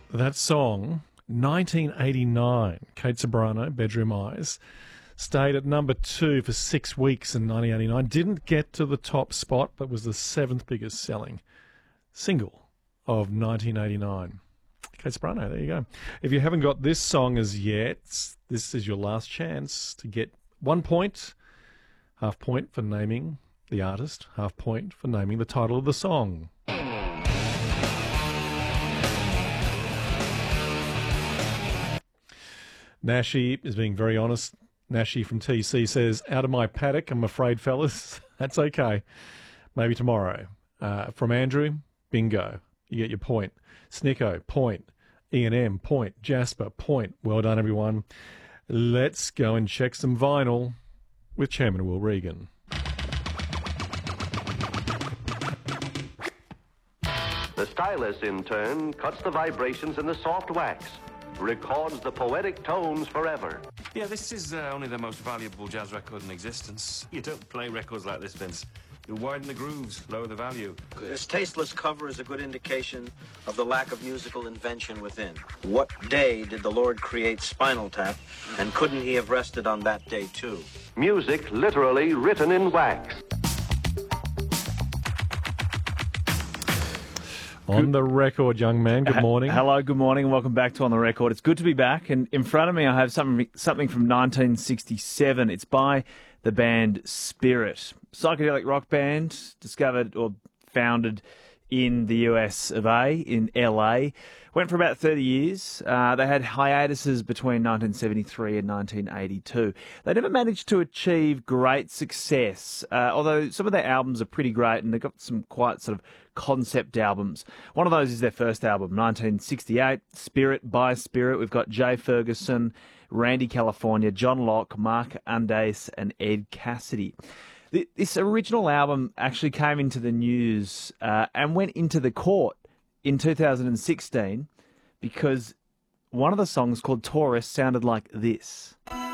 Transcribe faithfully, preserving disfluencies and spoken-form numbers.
That song, nineteen eighty-nine, Kate Ceberano, Bedroom Eyes, stayed at number two for six weeks in nineteen eighty-nine. Didn't get to the top spot, but was the seventh biggest selling single of nineteen eighty-nine. Kate Ceberano, there you go. If you haven't got this song as yet, this is your last chance to get one point, half point for naming the artist, half point for naming the title of the song. Nashi is being very honest. Nashi from T C says, out of my paddock, I'm afraid, fellas. That's okay. Maybe tomorrow. Uh, from Andrew, bingo. You get your point. Snicko, point. Ian M, point. Jasper, point. Well done, everyone. Let's go and check some vinyl with Chairman Will Regan. The stylus, in turn, cuts the vibrations in the soft wax, records the poetic tones forever. Yeah, this is uh, only the most valuable jazz record in existence. You don't play records like this, Vince. You widen the grooves, lower the value. This tasteless cover is a good indication of the lack of musical invention within. What day did the Lord create Spinal Tap, and couldn't he have rested on that day too? Music literally written in wax. On the record, young man. Good morning. Hello, good morning, and welcome back to On the Record. It's good to be back, and in front of me I have something something from nineteen sixty-seven. It's by the band Spirit, psychedelic rock band discovered or founded in the U S of A, in L A. Went for about thirty years. Uh, they had hiatuses between nineteen seventy-three and nineteen eighty-two. They never managed to achieve great success, uh, although some of their albums are pretty great, and they've got some quite sort of concept albums. One of those is their first album, nineteen sixty-eight, Spirit by Spirit. We've got Jay Ferguson, Randy California, John Locke, Mark Andes, and Ed Cassidy. This original album actually came into the news uh, and went into the court in two thousand sixteen because one of the songs, called Taurus, sounded like this.